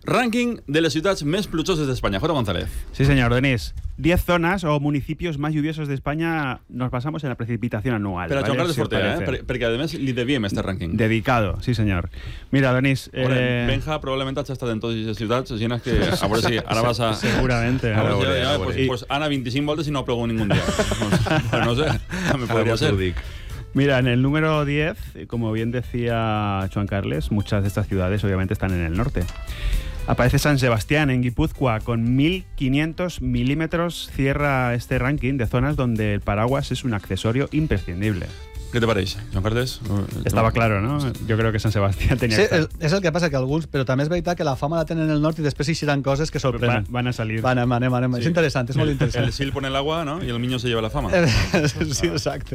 Rànquing de les ciutats més plujoses d'Espanya. J. González. Sí, señor Denis. 10 zonas o municipios más lluviosos de España nos basamos en la precipitación anual. Pero a ¿vale? Joan Carles Si os Fortea, parece. perquè además li deviem este rànquing. Dedicado, sí, señor. Mira, Denis... Benja probablement has estat en totes aquestes ciutats, així que a veure si ara vas a... Seguramente. A veure, pues Anna 25 voltes i no plogó ningún dia. Pues no sé, me podría ser. Mira, en el número 10, como bien decía Joan Carles, muchas de estas ciudades obviamente están en el norte. Aparece San Sebastián, en Guipúzcoa, con 1.500 milímetros. Cierra este ranking de zonas donde el paraguas es un accesorio imprescindible. Què te pareix, Joan Carles? Estava claro, no? Jo crec que Sant Sebastià tenia sí, que estar. és el que passa, que alguns... Però també és veritat que la fama la tenen en el nord i després hi seran coses que sorprenen. Van a salir. Anem. Sí. És interessant, és molt interessant. El sil pone el agua, ¿no? Y el niño se lleva la fama. Sí, exacte.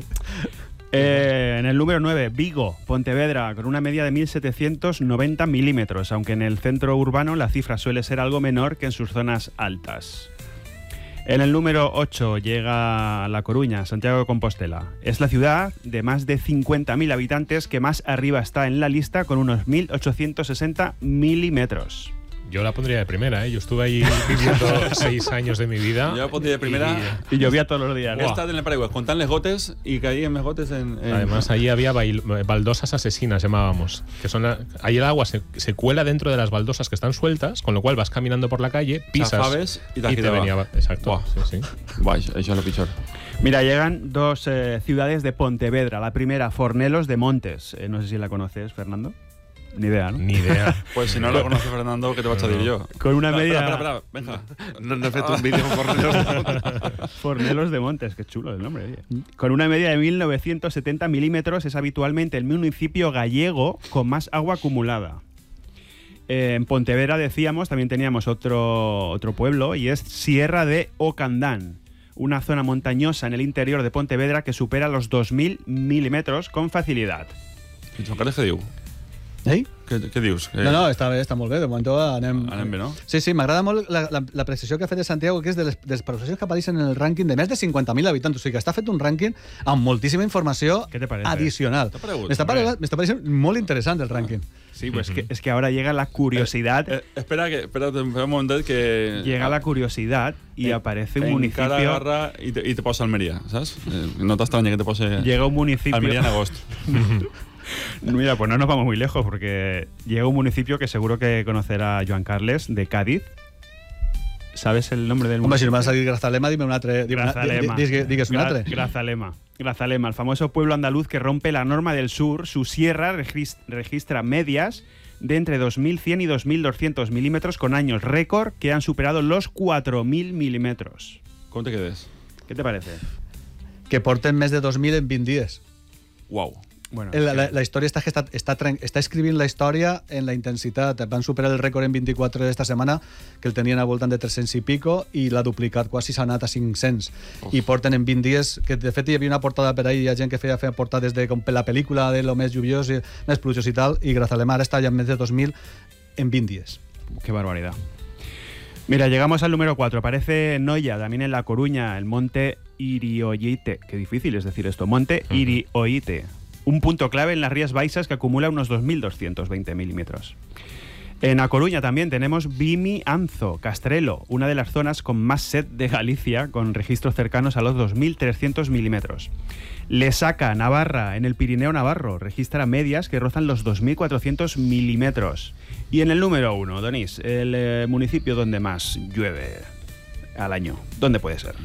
En el número 9, Vigo, Pontevedra, con una media de 1.790 milímetros, aunque en el centro urbano la cifra suele ser algo menor que en sus zonas altas. En el número 8 llega La Coruña, Santiago de Compostela. Es la ciudad de más de 50.000 habitantes que más arriba está en la lista, con unos 1.860 milímetros. Yo la pondría de primera, ¿eh? Yo estuve ahí viviendo 6 años de mi vida. Yo la pondría de primera. Y llovía todos los días. He estat en el paraigües contant les gotes y caí en més gotes en... Además, allí había baldosas asesinas, llamábamos. Que son ahí el agua se cuela dentro de las baldosas que están sueltas, con lo cual vas caminando por la calle, pisas Chafaves y te te venía... Exacto. Buah. Sí. Buah, això és el pitjor. Mira, llegan dos ciudades de Pontevedra. La primera, Fornelos de Montes. No sé si la conoces, Fernando. Ni idea, ¿no? Ni idea. Pues si no lo conoce Fernando, ¿qué te vas a decir yo? Con una media... Espera, venga. No he fet un vídeo con Fornelos. Fornelos de Montes, qué chulo el nombre. Oye. Con una media de 1.970 milímetros, es habitualmente el municipio gallego con más agua acumulada. En Pontevedra, decíamos, también teníamos otro pueblo, y es Sierra de Ocandán, una zona montañosa en el interior de Pontevedra que supera los 2.000 milímetros con facilidad. I Joan Carles què diu? Què dius? No, està bé, està molt bé. De moment anem bé, no? Sí, m'agrada molt la precisió que ha fet de Santiago, que és de les professions que apareixen en el rànquing de més de 50.000 habitants. O sigui que està fet un rànquing amb moltíssima informació adicional. M'està pareixent molt interessant el rànquing. Sí, pues es que ahora llega la curiosidad. Espera un momentet que... Llega la curiosidad y aparece un municipio... Encara agarra i te posa Almeria, saps? No t'estranya que te pose... Llega un municipio... Almeria en agost. Mira, pues no nos vamos muy lejos, porque llega un municipio que seguro que conocerá Joan Carles, de Cádiz. ¿Sabes el nombre del municipio? Home, si no m'ha salir Grazalema, dime un altre. Digues un altre. Grazalema, el famoso pueblo andaluz que rompe la norma del sur. Su sierra registra medias de entre 2.100 y 2.200 milímetros, con años récord que han superado los 4.000 milímetros. ¿Cómo te quedes? ¿Qué te parece? Que porten més de 2.000 en 20 dies. Uau. Bueno, la història està escrivint la història en la intensitat. Van superar el rècord en 24 d'esta setmana, que el tenien al voltant de 300 i pico, i l'ha duplicat, quasi s'ha anat a 500. I porten en 20 dies, que de fet hi havia una portada per ahí, hi ha gent que feia portades de com per la pel·lícula de lo més lluviós i més plujós i tal, i Grazalema ara està ja en més de 2.000 en 20 dies. Qué barbaridad. Mira, llegamos al número 4. Aparece Noia, también en La Coruña, el monte Irioite. Qué difícil es decir esto. Monte Irioite. Un punto clave en las Rías Baixas que acumula unos 2.220 milímetros. En A Coruña también tenemos Vimianzo, Castrelo, una de las zonas con más sed de Galicia, con registros cercanos a los 2.300 milímetros. Lesaca, Navarra, en el Pirineo Navarro, registra medias que rozan los 2.400 milímetros. Y en el número 1, Donís, el municipio donde más llueve al año. ¿Dónde puede ser?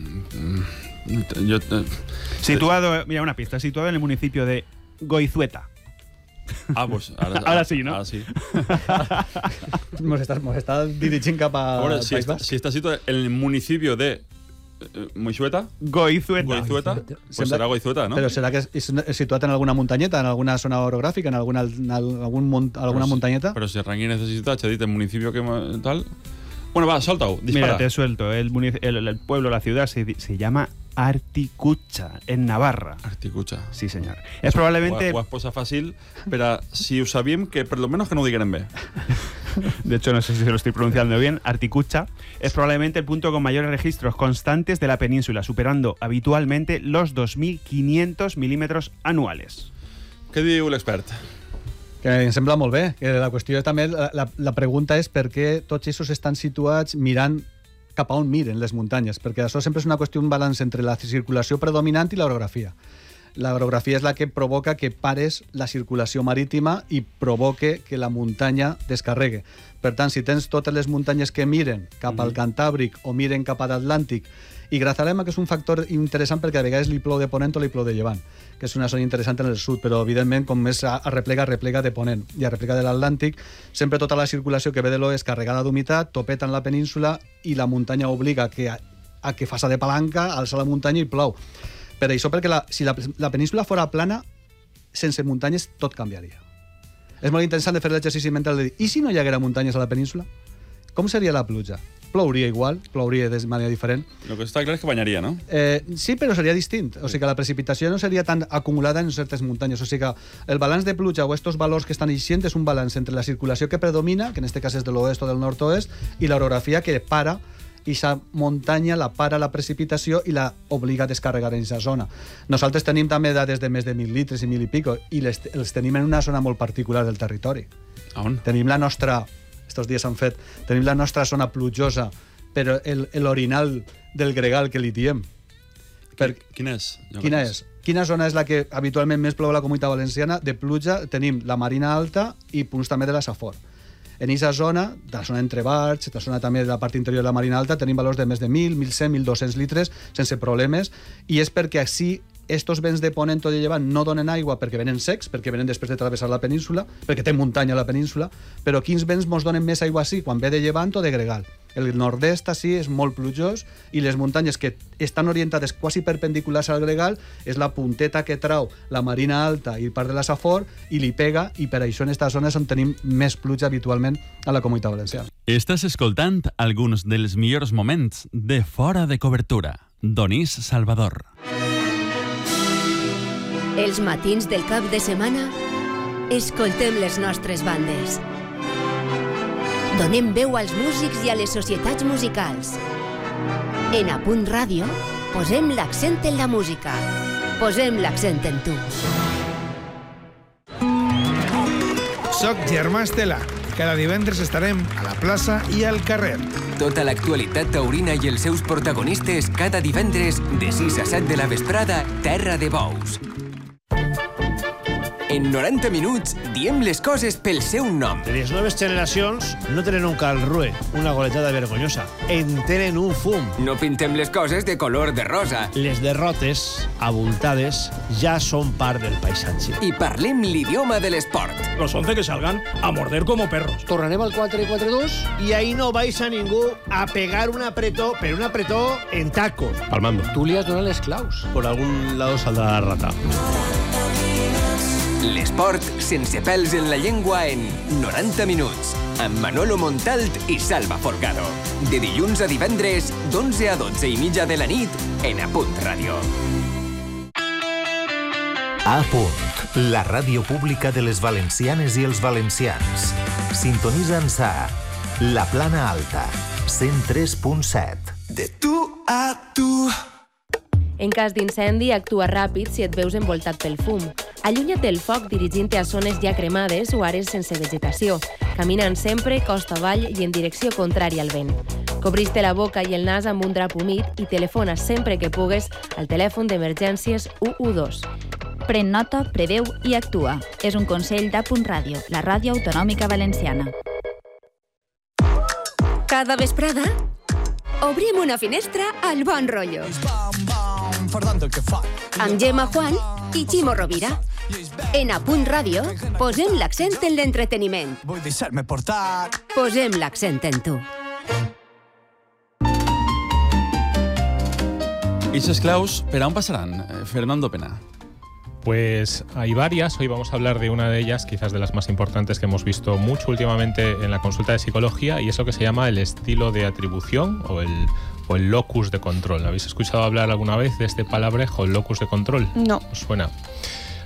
Situado, mira, una pista, situado en el municipio de Goizueta. Ah, pues ahora sí, ¿no? Ahora sí. Mos està dirigint cap a veure, País Basc. Si està situat en el municipi de Moixueta? Goizueta. Pues serà Goizueta, no? Però serà que és situat en alguna muntanyeta, en alguna zona orogràfica, en alguna muntanyeta? Pero si Ranguín necesita, ha dit el municipio que tal... Bueno, va, suelta-ho, dispara. Mira, te suelto. El pueblo, la ciudad, se llama Articucha, en Navarra. Articucha. Sí, señor. Es probablemente... Ho has posat fàcil, però si ho sabíem, que per lo menos que no ho digueren bé. De hecho, no sé si se lo estoy pronunciando bien. Articucha es probablemente el punto con mayores registros constantes de la península, superando habitualmente los 2.500 milímetros anuales. Què diu l'expert? Que em sembla molt bé. Que la qüestió també, la pregunta és per què tots aquests estan situats mirant cap a on miren les muntanyes, perquè això sempre és una qüestió, un balanç entre la circulació predominant i l'orografia. L'orografia és la que provoca que pares la circulació marítima i provoque que la muntanya descarregue. Per tant, si tens totes les muntanyes que miren cap al Cantàbric o miren cap a l'Atlàntic, i Grazalema, que és un factor interessant perquè a vegades li plou de ponent o li plou de llevant, que és una zona interessant en el sud, però evidentment com més replega de ponent i replega de l'Atlàntic, sempre tota la circulació que ve de l'oest carregada d'humitat, topeta en la península i la muntanya obliga a que faça de palanca, alça la muntanya i plou. Per això, perquè si la península fora plana, sense muntanyes tot canviaria. És molt interessant de fer l'exercici mental de dir, i si no hi haguera muntanyes a la península? Com seria la pluja? Plouria igual, plouria de manera diferent. El que està clar és que banyaria, no? Sí, però seria distint. O sigui que la precipitació no seria tan acumulada en certes muntanyes. O sigui que el balanç de pluja o estos valors que estan eixint és un balanç entre la circulació que predomina, que en este cas és de l'oest o del nord-oest, i l'orografia que para i aquesta muntanya la para la precipitació i la obliga a descarregar en aquesta zona. Nosaltres tenim també dades de més de 1.000 litres i 1.000 i pico, i els tenim en una zona molt particular del territori. On? Tenim la nostra... Estos dies s'han fet. Tenim la nostra zona plujosa, però l'orinal del Gregal que li diem. Quina és? Quina és? Quina zona és la que habitualment més plou a la Comunitat Valenciana? De pluja tenim la Marina Alta i punts també de la Safor. En aquesta zona, de la zona entre Barx, la zona també de la part interior de la Marina Alta, tenim valors de més de 1.000, 1.100, 1.200 litres sense problemes, i és perquè així estos vents de ponent o de llevant no donen aigua perquè venen secs, perquè venen després de travessar la península, perquè té muntanya a la península, però quins vents mos donen més aigua així, quan ve de llevant o de gregal? El nord-est així és molt plujós i les muntanyes que estan orientades quasi perpendiculars al gregal és la punteta que trau la Marina Alta i part de la Safor i li pega, i per això en aquestes zones on tenim més pluja habitualment a la Comunitat Valenciana. Estàs escoltant alguns dels millors moments de Fora de Cobertura. Donís Salvador. Els matins del cap de setmana escoltem les nostres bandes. Donem veu als músics i a les societats musicals. En Apunt Ràdio posem l'accent en la música. Posem l'accent en tu. Soc Germà Estela. Cada divendres estarem a la plaça i al carrer. Tota l'actualitat taurina i els seus protagonistes cada divendres de 6 a 7 de la vesprada, Terra de Bous. En 90 minuts diem les coses pel seu nom. Les noves generacions no tenen un calrue, una goletada vergonyosa. En tenen un fum. No pintem les coses de color de rosa. Les derrotes, abultades, ja són part del paisatge. I parlem l'idioma de l'esport. Los 11 que salgan a morder como perros. Tornarem al 4-4-2 i ahí no vais a ningú a pegar un apretó, pero un apretó en tacos. Palmando. Tú li has donat les claus. Por algún lado saldrá la rata. L'esport sense pèls en la llengua en 90 minuts, amb Manolo Montalt i Salva Folgado. De dilluns a divendres, d'11 a 12 i mitja de la nit, en Apunt Ràdio. A Punt, la ràdio pública de les valencianes i els valencians. Sintonitza'ns a La Plana Alta, 103.7. De tu a tu. En cas d'incendi, actua ràpid si et veus envoltat pel fum. Allunya't del foc dirigint-te a zones ja cremades o àrees sense vegetació, caminant sempre costa avall i en direcció contrària al vent. Cobreix-te la boca i el nas amb un drap humit i telefona sempre que pugues al telèfon d'emergències 112. Pren nota, preveu i actua. És un consell d'Apunt Ràdio, la ràdio autonòmica valenciana. Cada vesprada obrim una finestra al bon rotllo. Amb Gemma Juan i Ximo Rovira. En Apunt Ràdio posem l'accent en l'entreteniment. Posem l'accent en tu. ¿Y esos claus, pero aún pasarán? Fernando Pena. Pues hay varias. Hoy vamos a hablar de una de ellas, quizás de las más importantes que hemos visto mucho últimamente en la consulta de psicología, y es lo que se llama el estilo de atribución o el locus de control. ¿Habéis escuchado hablar alguna vez de este palabrejo, el locus de control? No. ¿Os suena?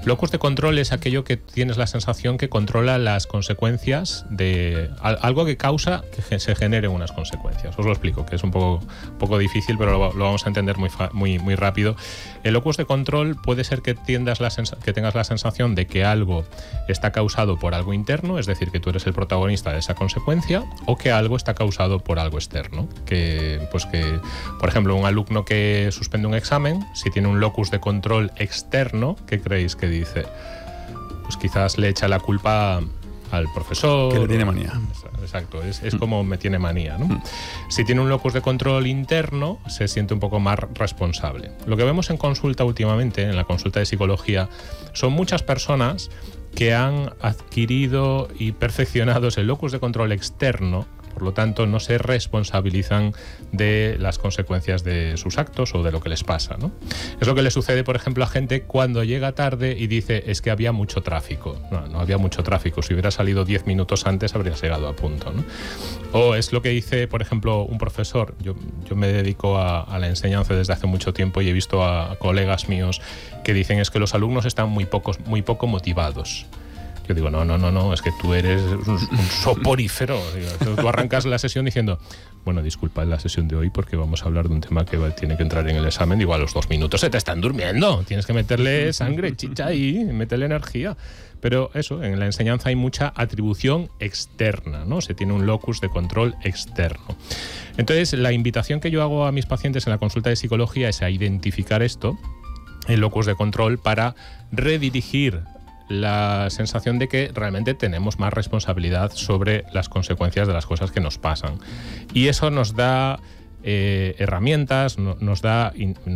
Locus de control es aquello que tienes la sensación que controla las consecuencias de algo que causa que se generen unas consecuencias. Os lo explico, que es un poco difícil, pero lo vamos a entender muy rápido. El locus de control puede ser que tengas la sensación de que algo está causado por algo interno, es decir, que tú eres el protagonista de esa consecuencia, o que algo está causado por algo externo. Que, por ejemplo, un alumno que suspende un examen, si tiene un locus de control externo, ¿qué creéis que dice? Pues quizás le echa la culpa al profesor. Que le tiene manía. Exacto, es como me tiene manía, ¿no? Si tiene un locus de control interno, se siente un poco más responsable. Lo que vemos en consulta últimamente, en la consulta de psicología, son muchas personas que han adquirido y perfeccionado el locus de control externo, por lo tanto no se responsabilizan de las consecuencias de sus actos o de lo que les pasa, ¿no? Es lo que le sucede, por ejemplo, a gente cuando llega tarde y dice es que había mucho tráfico. No había mucho tráfico, si hubiera salido 10 minutos antes habrías llegado a punto, ¿no? O es lo que dice, por ejemplo, un profesor. Yo me dedico a la enseñanza desde hace mucho tiempo y he visto a colegas míos que dicen es que los alumnos están muy poco motivados. Yo digo, no, es que tú eres un soporífero. Tú arrancas la sesión diciendo, bueno, disculpa la sesión de hoy porque vamos a hablar de un tema que tiene que entrar en el examen. Digo, a los 2 minutos se te están durmiendo. Tienes que meterle sangre, chicha y meterle energía. Pero eso, en la enseñanza hay mucha atribución externa, ¿no? Se tiene un locus de control externo. Entonces, la invitación que yo hago a mis pacientes en la consulta de psicología es a identificar esto, el locus de control, para redirigir la sensación de que realmente tenemos más responsabilidad sobre las consecuencias de las cosas que nos pasan. Y eso nos da herramientas, nos da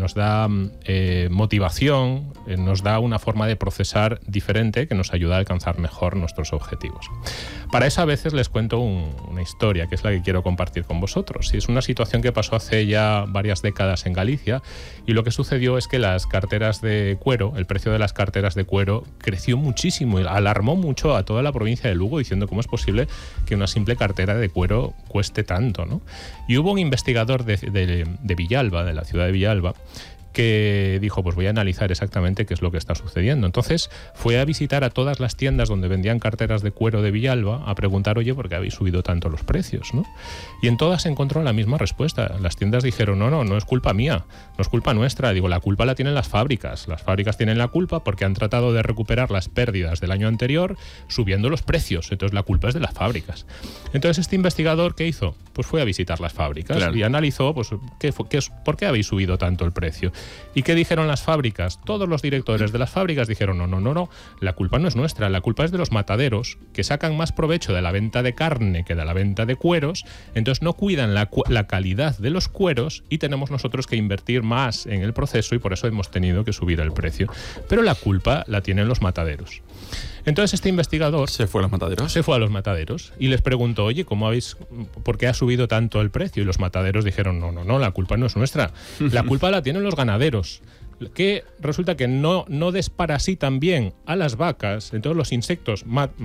motivación, nos da una forma de procesar diferente que nos ayuda a alcanzar mejor nuestros objetivos. Para eso a veces les cuento una historia que es la que quiero compartir con vosotros. Y es una situación que pasó hace ya varias décadas en Galicia, y lo que sucedió es que las carteras de cuero, el precio de las carteras de cuero creció muchísimo y alarmó mucho a toda la provincia de Lugo, diciendo cómo es posible que una simple cartera de cuero cueste tanto, ¿no? Y hubo un investigador de Villalba, de la ciudad de Villalba, que dijo, pues voy a analizar exactamente qué es lo que está sucediendo. Entonces fue a visitar a todas las tiendas donde vendían carteras de cuero de Villalba a preguntar, oye, ¿por qué habéis subido tanto los precios, ¿no? Y en todas encontró la misma respuesta. Las tiendas dijeron, no es culpa mía, no es culpa nuestra. Digo, la culpa la tienen las fábricas. Las fábricas tienen la culpa porque han tratado de recuperar las pérdidas del año anterior subiendo los precios. Entonces la culpa es de las fábricas. Entonces este investigador, ¿qué hizo? Pues fue a visitar las fábricas, claro, y analizó, pues, ¿por qué habéis subido tanto el precio? ¿Y qué dijeron las fábricas? Todos los directores de las fábricas dijeron, no, la culpa no es nuestra, la culpa es de los mataderos, que sacan más provecho de la venta de carne que de la venta de cueros, entonces no cuidan la calidad de los cueros y tenemos nosotros que invertir más en el proceso y por eso hemos tenido que subir el precio. Pero la culpa la tienen los mataderos. Entonces este investigador se fue a los mataderos y les preguntó, oye, ¿por qué ha subido tanto el precio? Y los mataderos dijeron, no, la culpa no es nuestra, la culpa la tienen los ganaderos, que resulta que no desparasitan bien a las vacas. Entonces los insectos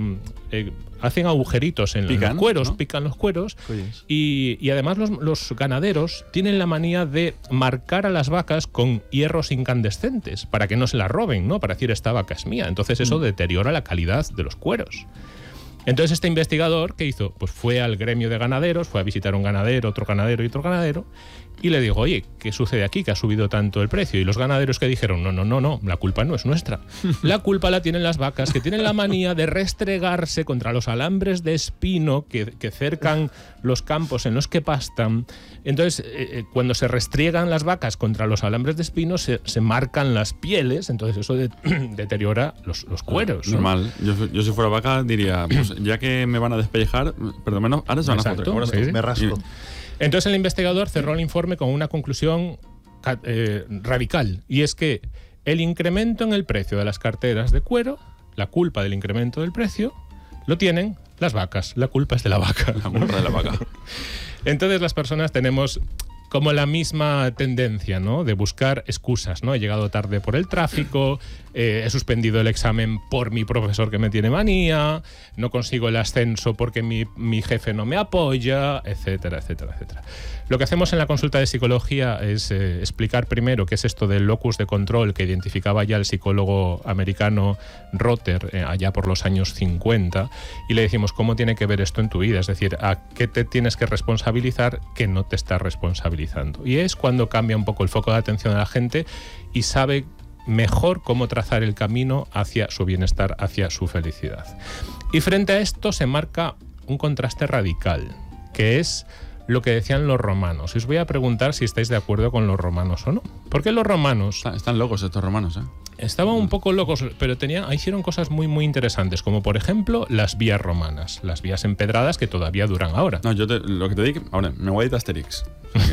hacen agujeritos en los cueros, ¿no? Pican los cueros, y además los ganaderos tienen la manía de marcar a las vacas con hierros incandescentes para que no se las roben, ¿no? Para decir, esta vaca es mía. Entonces eso deteriora la calidad de los cueros. Entonces este investigador, ¿qué hizo? Pues fue al gremio de ganaderos, fue a visitar un ganadero, otro ganadero y otro ganadero, y le dijo, oye, ¿qué sucede aquí? ¿Que ha subido tanto el precio? Y los ganaderos que dijeron, no, la culpa no es nuestra. La culpa la tienen las vacas, que tienen la manía de restregarse contra los alambres de espino que cercan los campos en los que pastan. Entonces, cuando se restriegan las vacas contra los alambres de espino, se marcan las pieles, entonces eso deteriora los cueros, ¿no? Normal. Yo si fuera vaca diría, pues ya que me van a despellejar, perdón, menos, ahora se van a joder. Ahora sí. Me rasco. Entonces el investigador cerró el informe con una conclusión radical, y es que el incremento en el precio de las carteras de cuero, la culpa del incremento del precio, lo tienen las vacas. La culpa es de la vaca. La culpa de la vaca. Entonces las personas tenemos como la misma tendencia, ¿no? De buscar excusas, ¿no? He llegado tarde por el tráfico, he suspendido el examen por mi profesor que me tiene manía, no consigo el ascenso porque mi jefe no me apoya, etcétera, etcétera, etcétera. Lo que hacemos en la consulta de psicología es explicar primero qué es esto del locus de control que identificaba ya el psicólogo americano Rotter allá por los años 50, y le decimos cómo tiene que ver esto en tu vida, es decir, a qué te tienes que responsabilizar que no te estás responsabilizando. Y es cuando cambia un poco el foco de atención de la gente y sabe mejor cómo trazar el camino hacia su bienestar, hacia su felicidad. Y frente a esto se marca un contraste radical, que es lo que decían los romanos. Y os voy a preguntar si estáis de acuerdo con los romanos o no. Porque los romanos... Están locos estos romanos, ¿eh? Estaban un poco locos, pero hicieron cosas muy, muy interesantes, como por ejemplo las vías romanas, las vías empedradas que todavía duran ahora. No, lo que te digo, ahora, me voy a ir a Asterix.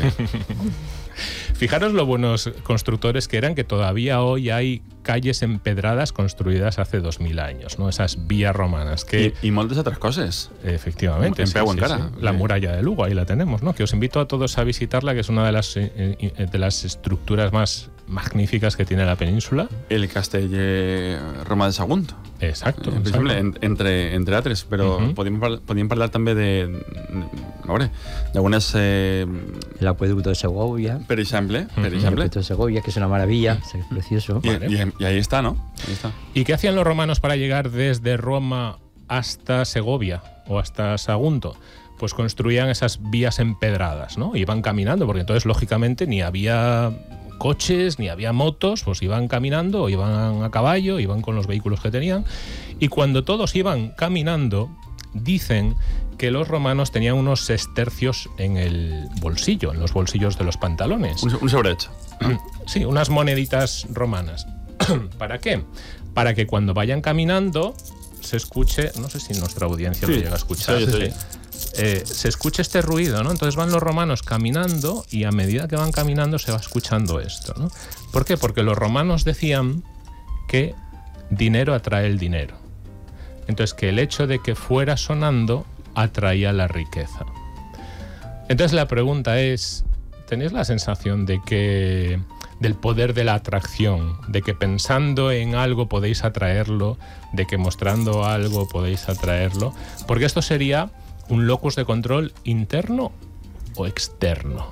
Fijaros lo buenos constructores que eran, que todavía hoy hay calles empedradas construidas hace 2000 años, ¿no? Esas vías romanas. Y moldes otras cosas. Efectivamente. En peu en cara. Sí. La muralla de Lugo, ahí la tenemos, ¿no? Que os invito a todos a visitarla, que es una de las estructuras más magníficas que tiene la península. El Castell Roma de Sagunt. Exacto. Entre altres, però podíem parlar també d'algunes... L'acueducto de Segovia. Per exemple. El acueducto de Segovia, que es una maravilla, es precioso. Y ahí está, ¿no? Ahí está. ¿Y qué hacían los romanos para llegar desde Roma hasta Segovia o hasta Sagunto? Pues construían esas vías empedradas, ¿no? Iban caminando, porque entonces, lógicamente, ni había coches, ni había motos, pues iban caminando, o iban a caballo, iban con los vehículos que tenían. Y cuando todos iban caminando, dicen que los romanos tenían unos sestercios en el bolsillo, en los bolsillos de los pantalones. Un sobrehecho. Sí, unas moneditas romanas. ¿Para qué? Para que cuando vayan caminando se escuche, no sé si nuestra audiencia lo llega a escuchar, se escuche este ruido, ¿no? Entonces van los romanos caminando y a medida que van caminando se va escuchando esto, ¿no? ¿Por qué? Porque los romanos decían que dinero atrae el dinero. Entonces, que el hecho de que fuera sonando atraía la riqueza. Entonces la pregunta es, ¿tenéis la sensación de que del poder de la atracción, de que pensando en algo podéis atraerlo, de que mostrando algo podéis atraerlo? Porque esto sería un locus de control interno o externo.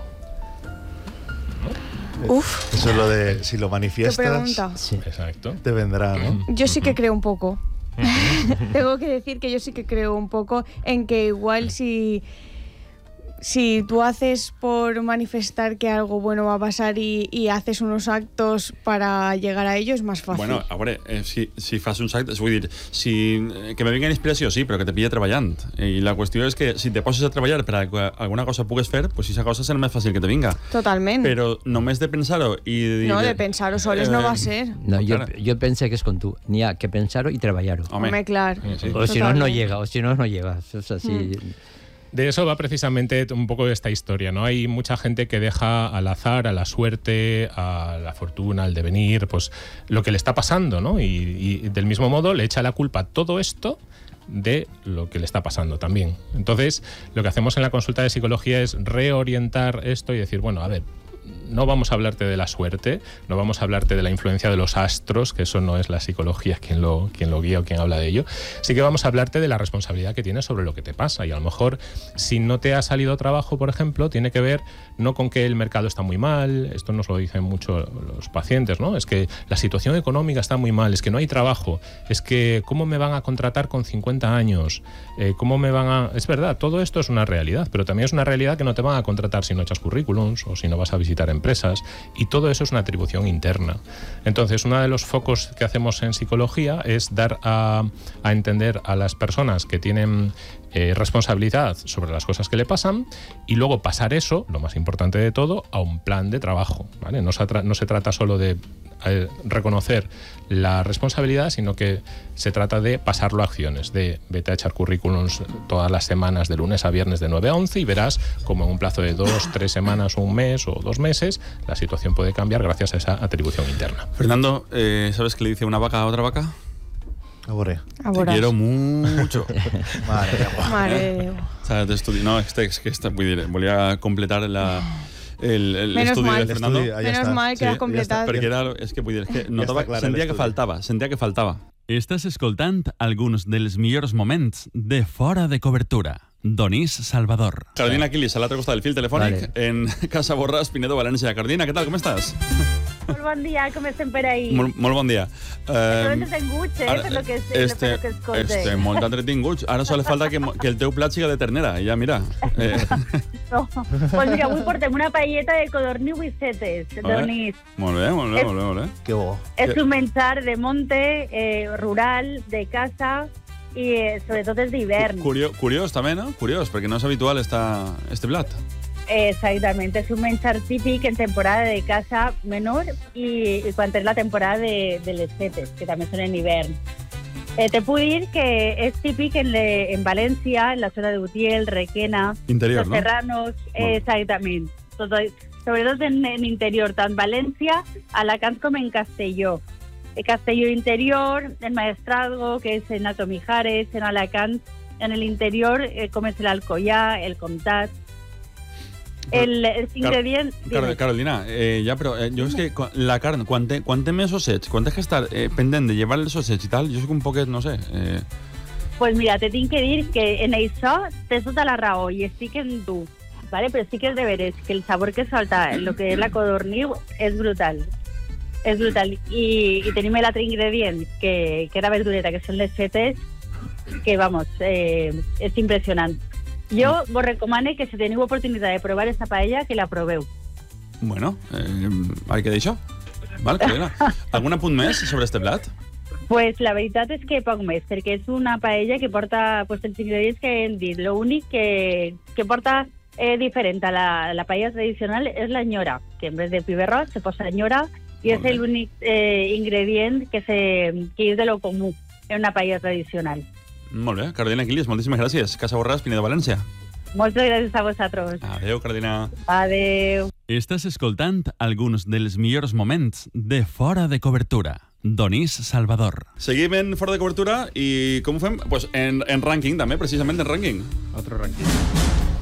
Uf. Eso es lo de si lo manifiestas, ¿Qué pregunta? Sí. Exacto. Te vendrá, ¿no? Yo sí que creo un poco. Tengo que decir que yo sí que creo un poco en que igual si tú haces por manifestar que algo bueno va a pasar y haces unos actos para llegar a ello, es más fácil. Bueno, a veure, si fas uns actes, vull dir, que me vinga inspiració, sí, però que te pilla treballant. I la qüestió és que si te poses a treballar per a que alguna cosa pugues fer, pues esa cosa serà més fàcil que te vinga. Totalment. Però només de pensar-ho i de dir... No, de pensar-ho soles no va a ser. No, yo pensé que es con tú. Ni a que pensar-ho y treballar-ho. Hombre, claro. Sí. O si no llega, o si no llega. O sea, sí. De eso va precisamente un poco esta historia, ¿no? Hay mucha gente que deja al azar, a la suerte, a la fortuna, al devenir, pues lo que le está pasando, ¿no? Y del mismo modo le echa la culpa a todo esto de lo que le está pasando también. Entonces, lo que hacemos en la consulta de psicología es reorientar esto y decir, bueno, a ver, no vamos a hablarte de la suerte, no vamos a hablarte de la influencia de los astros, que eso no es la psicología quien lo guía o quien habla de ello. Sí que vamos a hablarte de la responsabilidad que tienes sobre lo que te pasa. Y a lo mejor, si no te ha salido trabajo, por ejemplo, tiene que ver no con que el mercado está muy mal, esto nos lo dicen mucho los pacientes, ¿no? Es que la situación económica está muy mal, es que no hay trabajo, es que ¿cómo me van a contratar con 50 años? ¿Cómo me van a...? Es verdad, todo esto es una realidad, pero también es una realidad que no te van a contratar si no echas currículums o si no vas a visitar empresas, y todo eso es una atribución interna. Entonces, uno de los focos que hacemos en psicología es dar a entender a las personas que tienen responsabilidad sobre las cosas que le pasan y luego pasar eso, lo más importante de todo, a un plan de trabajo, ¿vale? No se trata solo de reconocer la responsabilidad, sino que se trata de pasarlo a acciones, de vete a echar currículums todas las semanas de lunes a viernes de 9 a 11 y verás como en un plazo de 2, 3 semanas o un mes o 2 meses la situación puede cambiar gracias a esa atribución interna. Fernando, ¿sabes qué le dice una vaca a otra vaca? Aboré. Te quiero mucho. Mare. No, vull dir, volia completar l'estudi de Fernando. Menos mal que l'has completat. Perquè era, és que vull dir, és que notava, sentia que faltava. Estàs escoltant alguns dels millors moments de Fora de Cobertura. Donís Salvador. Carolina Quilis, a l'altre costat del fil telefònic, en Casa Borràs, Pinedo, València. Carolina, què tal, com estàs? Molt bon dia, com estem per ahí? Molt bon dia. Estem entretinguts, per lo que escolte. Estem molt entretinguts. Ara sols falta que el teu plat siga de ternera. Ja, mira. No. Pues mira, avui portem una paelleta de codorniu i setes, Donís. Molt bé. Que bo. És un menjar de monte, rural, de casa, i sobretot és d'hivern. Curiós també, no? Curiós, perquè no és habitual este plat. Exactament, és un menjar típic en temporada de caça menor i quan és la temporada de les setes, que també són en hivern. Te puc dir que és típic en València, en la zona de Utiel, Requena, interior, Los Serranos, exactament. Sobretot en interior, tant València, Alacant com en Castelló. Castelló interior, en Maestrazgo, que és en Alto Mijares, en Alacant, en l'interior, com és l'Alcoià, el Comtat. Els ingredients... Carolina, però jo és que la carn, quan té més ossets, quan has que estar pendent de llevar els ossets i tal, jo soc un poquet, no sé... Pues mira, te tinc que dir que en això tens tota la raó i estic en tu, ¿vale? Però sí que és de veres que el sabor que solta el que és la codorniu és brutal. És brutal. I tenim l'altre ingredient, que era verdureta, que són les setes, que, vamos, és impressionant. Jo vos recomano que si teniu oportunitat de provar esta paella, que la proveu. Bueno, hay que dir això. Val, Carolina. Algun apunt més sobre este plat? Pues la veritat és que poc més, perquè és una paella que porta els ingredients que hem dit. L'únic que porta diferent a la paella tradicional és la nyora, que en vez de piberrot se posa nyora i és l'únic ingredient que és de lo comú en una paella tradicional. Molt bé, Carolina Quilis, moltíssimes gràcies. Casa Borràs, Pinedo, València. Moltes gràcies a vosaltres. Adéu, Carolina. Adéu. Estàs escoltant alguns dels millors moments de Fora de Cobertura. Donís Salvador. Seguim en Fora de Cobertura i com ho fem? Pues en rànquing també, precisament en rànquing. Otro rànquing.